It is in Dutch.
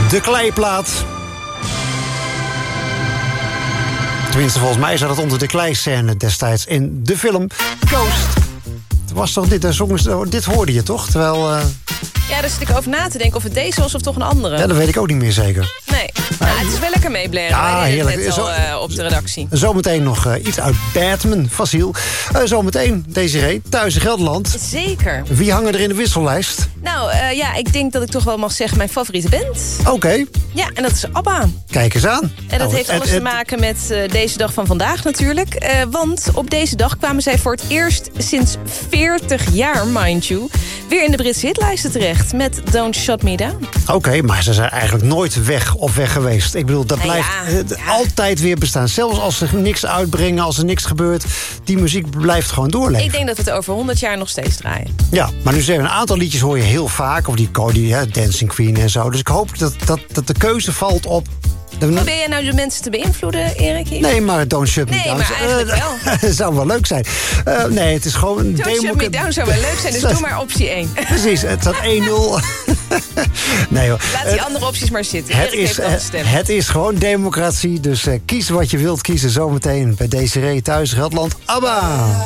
De kleiplaat. Tenminste, volgens mij zat het onder de kleiscène destijds in de film Ghost. Het was toch dit hoorde je toch? Terwijl... Ja, daar zit ik over na te denken of het deze was of toch een andere. Ja, dat weet ik ook niet meer zeker. Nee, het is wel lekker meeblaren. Ja, heerlijk. Net al op de redactie. Zometeen nog iets uit Batman, Fasiel. Zometeen, Desiree, Thuis in Gelderland. Zeker. Wie hangen er in de wissellijst? Nou, ik denk dat ik toch wel mag zeggen mijn favoriete band. Oké. Ja, en dat is ABBA. Kijk eens aan. En dat heeft alles te maken met deze dag van vandaag natuurlijk. Want op deze dag kwamen zij voor het eerst sinds 40 jaar, mind you, weer in de Britse hitlijsten terecht met Don't Shut Me Down. Oké, maar ze zijn eigenlijk nooit weg geweest. Ik bedoel, dat blijft altijd weer bestaan. Zelfs als ze niks uitbrengen, als er niks gebeurt, die muziek blijft gewoon doorleven. Ik denk dat we het over 100 jaar nog steeds draaien. Ja, maar nu zijn een aantal liedjes hoor je heel vaak. Of die Cody, Dancing Queen en zo. Dus ik hoop dat de keuze valt op... Probeer jij nou de mensen te beïnvloeden, Erik? Nee, maar Don't Shut Me Down. Nee, maar eigenlijk wel. Zou wel leuk zijn. Nee, het is gewoon... Don't Shut Me Down zou wel leuk zijn, dus doe maar optie 1. Precies, het staat 1-0. Nee hoor. Laat die andere opties maar zitten. Het is gewoon democratie, dus kies wat je wilt kiezen zometeen bij Desiree Thuis Gelderland. ABBA!